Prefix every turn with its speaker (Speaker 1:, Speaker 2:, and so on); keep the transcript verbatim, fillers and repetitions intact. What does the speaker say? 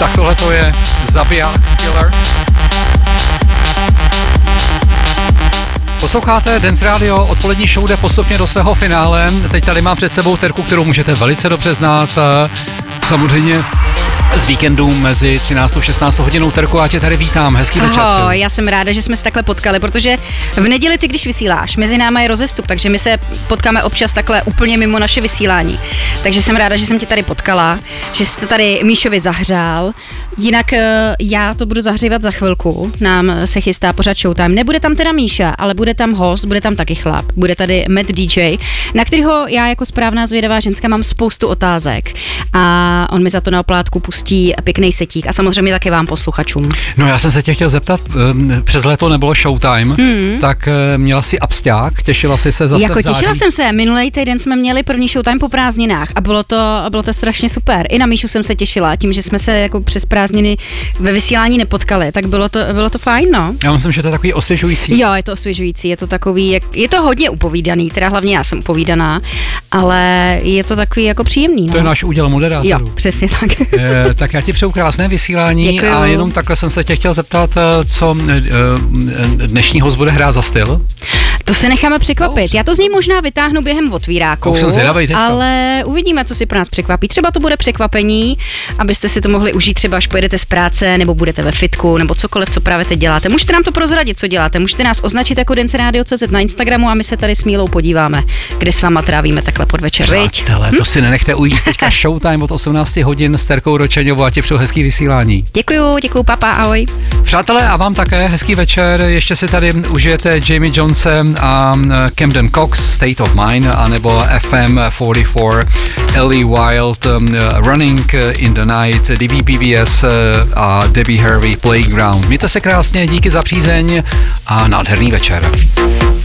Speaker 1: Tak tohle to je Zabiják Killer. Posloucháte Dance Radio, odpolední show jde postupně do svého finále. Teď tady mám před sebou Terku, kterou můžete velice dobře znát. Samozřejmě z víkendu mezi třináctou a šestnáctou hodinou. Terku, já tě tady vítám, hezký večer.
Speaker 2: Ahoj, já jsem ráda, že jsme se takhle potkali, protože v neděli ty, když vysíláš, mezi náma je rozestup, takže my se potkáme občas takhle úplně mimo naše vysílání. Takže jsem ráda, že jsem tě tady potkala, že jsi to tady Míšovi zahřál. Jinak já to budu zahřívat za chvilku, nám se chystá pořád Showtime. Nebude tam teda Míša, ale bude tam host, bude tam taky chlap, bude tady Matt D J, na kterého já jako správná zvědavá ženská mám spoustu otázek a on mi za to na oplátku pustí pěkný setík a samozřejmě také vám posluchačům.
Speaker 1: No já jsem se tě chtěl zeptat, přes léto nebylo Showtime, hmm. tak měla jsi absťák, těšila jsi se zase
Speaker 2: Jako
Speaker 1: v září?
Speaker 2: Těšila jsem se, minulý týden jsme měli první Showtime po prázdninách a bylo to, bylo to strašně super. I na Míšu jsem se těšila, tím, že jsme se jako přes prázdniny ve vysílání nepotkali, tak bylo to, bylo to fajn, no.
Speaker 1: Já myslím, že to je takový osvěžující.
Speaker 2: Jo, je to osvěžující, je to takový, jak, je to hodně upovídaný, teda hlavně já jsem upovídaná, ale je to takový jako příjemný, no.
Speaker 1: To je náš úděl moderátorů.
Speaker 2: Jo, přesně tak.
Speaker 1: E, tak já ti přeju krásné vysílání. Děkuju. A jenom takhle jsem se tě chtěl zeptat, co dnešní host bude hrát za styl?
Speaker 2: To se necháme překvapit. Já to z něj možná vytáhnu během otvíráku, ale uvidíme, co si pro nás překvapí. Třeba to bude překvapení, abyste si to mohli užít, třeba až pojedete z práce, nebo budete ve fitku, nebo cokoliv, co právě teď děláte. Můžete nám to prozradit, co děláte. Můžete nás označit jako Dance Radio tečka cé zet na Instagramu a my se tady s Mílou podíváme, kde s váma trávíme takhle podvečer.
Speaker 1: Přátelé, hm? To si nenechte ujít. Teďka Showtime od osmnácti hodin s Terkou Ročeňovou a tě přeju hezký vysílání.
Speaker 2: Děkuju, děkuju, papa, ahoj.
Speaker 1: Přátelé, a vám také hezký večer. Ještě si tady užijete Jamie Jonese a Camden Cox, State of Mind, anebo F M čtyřicet čtyři, Ellie Wild, um, Running in the Night, D V B B S uh, a Debbie Harvey, Playground. Mějte se krásně, díky za přízeň a nádherný večer.